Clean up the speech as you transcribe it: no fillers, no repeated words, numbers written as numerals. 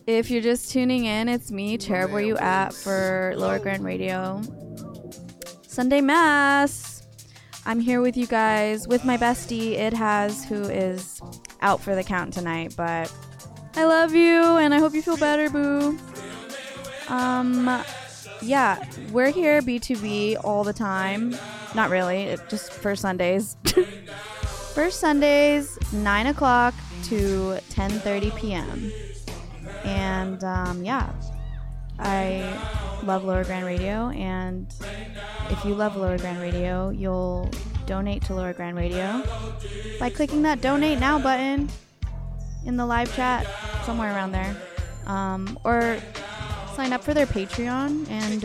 If you're just tuning in, it's me, Cherub. Where you at for Lower Grand Radio Sunday Mass? I'm here with you guys with my bestie, It Has, who is out for the count tonight, but I love you and I hope you feel better, boo. Yeah, we're here B2B all the time. Not really, just for Sundays. First Sundays, 9 o'clock to 10:30 p.m. And yeah, I love Lower Grand Radio, and if you love Lower Grand Radio, you'll donate to Lower Grand Radio by clicking that donate now button in the live chat somewhere around there, or sign up for their Patreon and